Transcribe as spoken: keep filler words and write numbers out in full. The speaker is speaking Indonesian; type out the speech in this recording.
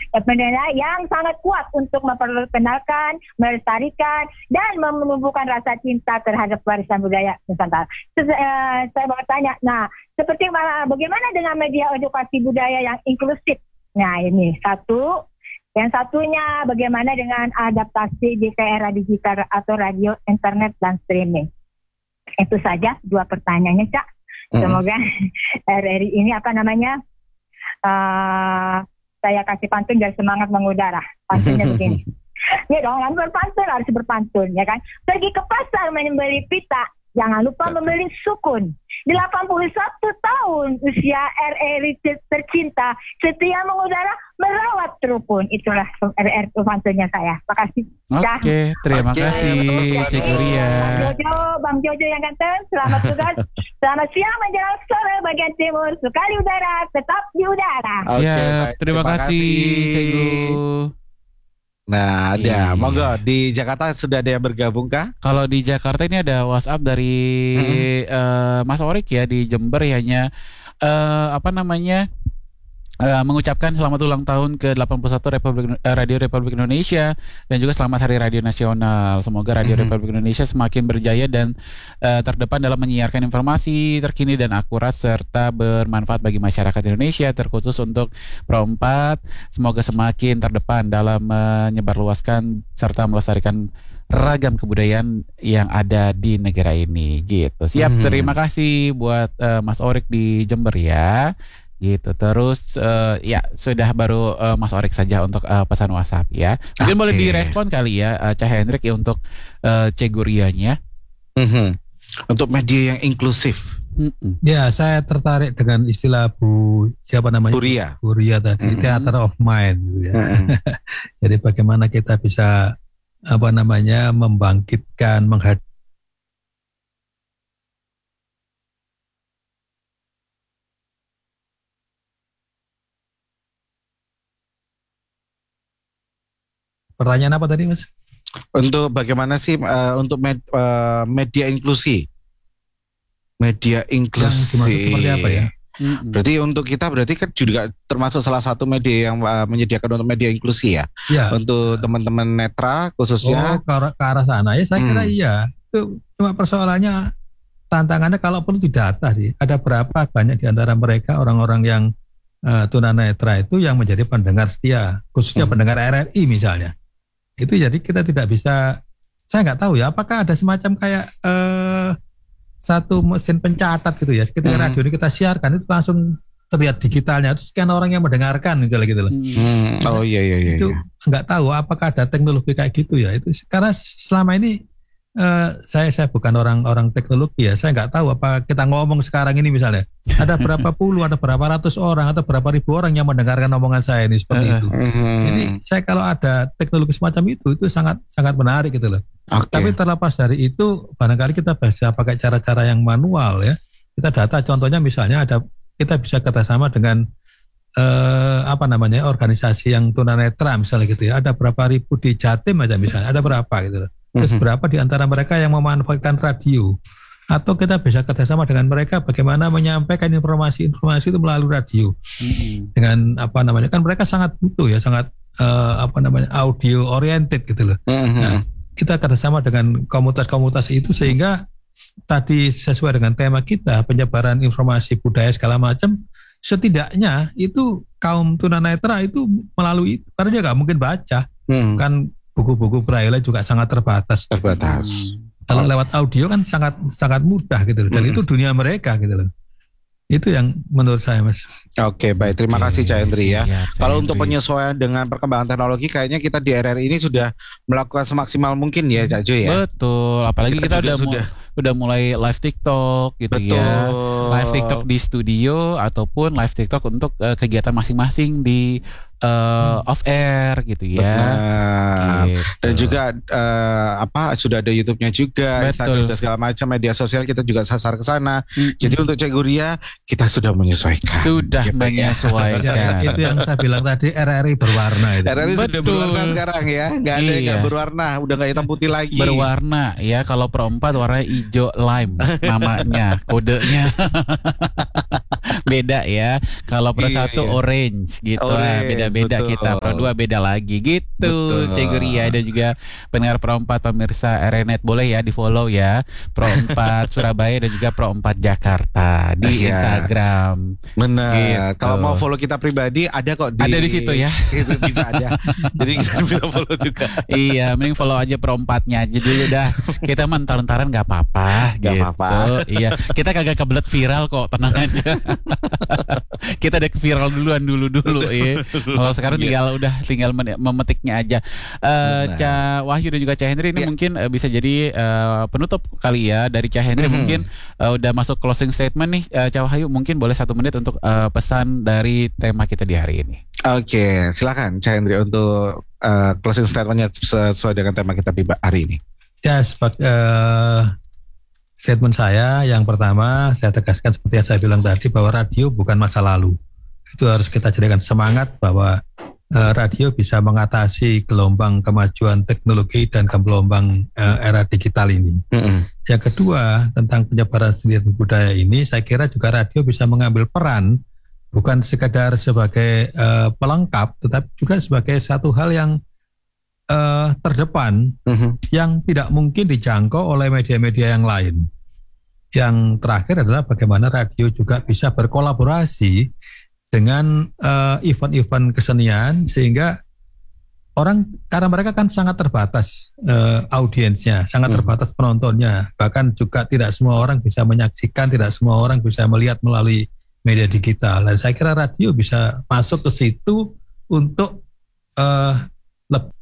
yang sangat kuat untuk memperkenalkan, melestarikan, dan menumbuhkan rasa cinta terhadap warisan budaya Nusantara. Saya mau tanya, nah seperti bagaimana dengan media edukasi budaya yang inklusif? Nah ini satu. Yang satunya bagaimana dengan adaptasi di ke era digital atau radio, internet, dan streaming? Itu saja dua pertanyaannya, Cak. Semoga mm. R R I ini apa namanya? Uh, saya kasih pantun biar semangat mengudara. Pantunnya begini. Ya dong, harus berpantun, harus berpantun, ya kan? Pergi ke pasar membeli pita, jangan lupa membeli sukun. delapan puluh satu tahun usia R R I tercinta, setia mengudara, merawat rukun. Itulah R R I pantunnya saya. Makasih. Oke, okay, terima okay, kasih Cik Guria. Bang Jojo, Bang Jojo yang ganteng, selamat tugas. Selamat siang menjelang sore bagian timur. Sekali udara, tetap di udara. Oke, okay, ya, terima, terima kasih Cik Gu. Nah, ada. Monggo di Jakarta sudah ada yang bergabung kah? Kalau di Jakarta ini ada WhatsApp dari hmm. uh, Mas Orik ya, di Jember ya, hanya uh, apa namanya? Uh, mengucapkan selamat ulang tahun ke delapan puluh satu Republik, uh, Radio Republik Indonesia, dan juga selamat Hari Radio Nasional. Semoga Radio mm-hmm. Republik Indonesia semakin berjaya dan uh, terdepan dalam menyiarkan informasi terkini dan akurat serta bermanfaat bagi masyarakat Indonesia, terkhusus untuk Pro empat. Semoga semakin terdepan dalam menyebarluaskan serta melestarikan ragam kebudayaan yang ada di negara ini. Gitu. Siap, mm-hmm. terima kasih buat uh, Mas Orik di Jember ya. Gitu. Terus uh, ya sudah baru uh, Mas Orik saja untuk uh, pesan WhatsApp ya. Mungkin okay. boleh direspon kali ya uh, Cah Hendrik ya untuk uh, Cik Gurianya. Mm-hmm. Untuk media yang inklusif. Mm-mm. Ya, saya tertarik dengan istilah Bu siapa namanya? Guria. Guria tadi, mm-hmm. theater of mind gitu ya. Mm-hmm. Jadi bagaimana kita bisa apa namanya membangkitkan, menghadapi Pertanyaan apa tadi, Mas? Untuk bagaimana sih uh, untuk med, uh, media inklusi? Media inklusi. Seperti apa ya? Berarti untuk kita berarti kan juga termasuk salah satu media yang uh, menyediakan untuk media inklusi ya? Ya. Untuk teman-teman netra khususnya. Oh, ke arah, ke arah sana ya saya hmm. kira iya. Itu cuma persoalannya, tantangannya kalau perlu didata sih. Ada berapa banyak di antara mereka orang-orang yang uh, tunanetra itu yang menjadi pendengar setia, khususnya hmm. pendengar R R I misalnya. Itu jadi kita tidak bisa, saya nggak tahu ya, apakah ada semacam kayak uh, satu mesin pencatat gitu ya, ketika hmm. radio ini kita siarkan itu langsung terlihat digitalnya, itu sekian orang yang mendengarkan misalnya gitu loh. Hmm. Oh iya iya iya. Itu nggak tahu apakah ada teknologi kayak gitu ya. Itu karena selama ini uh, saya saya bukan orang orang teknologi ya, saya nggak tahu apa kita ngomong sekarang ini misalnya ada berapa puluh, ada berapa ratus orang atau berapa ribu orang yang mendengarkan omongan saya ini seperti itu. Jadi saya kalau ada teknologi semacam itu itu sangat sangat menarik gitu loh. Okay. Tapi terlepas dari itu, barangkali kita bisa pakai cara-cara yang manual ya. Kita data, contohnya misalnya ada kita bisa kerjasama dengan eh, apa namanya organisasi yang tunanetra misalnya gitu ya. Ada berapa ribu di Jatim aja misalnya, ada berapa gitu loh. Terus mm-hmm. berapa di antara mereka yang memanfaatkan radio? Atau kita bisa kerjasama dengan mereka bagaimana menyampaikan informasi-informasi itu melalui radio. Mm-hmm. Dengan apa namanya, kan mereka sangat butuh ya, sangat uh, apa namanya audio oriented gitu loh. Mm-hmm. Nah, kita kerjasama dengan komunitas-komunitas itu sehingga tadi sesuai dengan tema kita, penyebaran informasi budaya segala macam, setidaknya itu kaum tunanetra itu melalui, karena dia nggak mungkin baca, mm-hmm. kan buku-buku braille juga sangat terbatas. Terbatas. Hmm. Kalau lewat audio kan sangat sangat mudah gitu loh. Dan hmm. itu dunia mereka gitu loh. Itu yang menurut saya, Mas. Oke, baik. Terima Oke, kasih Cak Hendri ya. ya Kalau Hendri. Untuk penyesuaian dengan perkembangan teknologi, kayaknya kita di R R I ini sudah melakukan semaksimal mungkin ya, Cak Jo ya. Betul. Apalagi kita, kita udah sudah mu- udah mulai live TikTok gitu. Betul. Ya. Live TikTok di studio ataupun live TikTok untuk uh, kegiatan masing-masing di uh, off air gitu ya. Gitu. Dan juga uh, apa sudah ada YouTube-nya juga, Instagram dan segala macam media sosial kita juga sasar ke sana. Mm-hmm. Jadi untuk Cik Guria kita sudah menyesuaikan. Sudah gitu menyesuaikan. Ya, itu yang saya bilang tadi, R R I berwarna itu. R R I Betul. Sudah berwarna sekarang ya, nggak ada iya. yang berwarna, udah nggak hitam putih lagi. Berwarna ya, kalau Pro empat warna hijau lime namanya, kodenya. beda ya. Kalau Pro Iya, satu iya. orange gitu. Ah, Orange, beda-beda betul. kita. Pro dua beda lagi gitu. Betul. Cek Guria dan juga pendengar Pro empat pemirsa R N Net boleh ya di-follow ya. Pro empat Surabaya dan juga Pro empat Jakarta di Iya. Instagram. Benar. Gitu. Kalau mau follow kita pribadi ada kok di Ada di situ ya. Itu juga ada. Jadi kita bisa follow juga. Iya, mending follow aja Pro empatnya aja dulu dah. Kita mah entar-entaran gak apa-apa Gak gitu. apa-apa. Iya, kita kagak kebelet viral kok, tenang aja. Kita udah viral duluan dulu-dulu ya. Kalau sekarang Iya. tinggal udah tinggal men- memetiknya aja. Eh Benar. Ca Wahyu dan juga Ca Hendri ini Iya. mungkin eh, bisa jadi eh, penutup kali ya dari Ca Hendri. Mhm. Mungkin eh, udah masuk closing statement nih. Eh, Ca Wahyu mungkin boleh satu menit untuk eh, pesan dari tema kita di hari ini. Oke, silakan Cak Hendri untuk uh, closing statementnya sesuai dengan tema kita di hari ini. Ya, sebagai eh, statement saya yang pertama saya tegaskan seperti yang saya bilang tadi bahwa radio bukan masa lalu. Itu harus kita jadikan semangat bahwa eh, radio bisa mengatasi gelombang kemajuan teknologi dan gelombang eh, era digital ini. Mm-mm. Yang kedua, tentang penyebaran seni dan budaya ini, saya kira juga radio bisa mengambil peran bukan sekadar sebagai eh, pelengkap, tetapi juga sebagai satu hal yang eh, terdepan Mhm. yang tidak mungkin dijangkau oleh media-media yang lain. Yang terakhir adalah bagaimana radio juga bisa berkolaborasi dengan eh, event-event kesenian sehingga orang, karena mereka kan sangat terbatas eh, audiensnya, sangat Hmm. terbatas penontonnya, bahkan juga tidak semua orang bisa menyaksikan, tidak semua orang bisa melihat melalui media digital. Dan saya kira radio bisa masuk ke situ untuk eh, lebih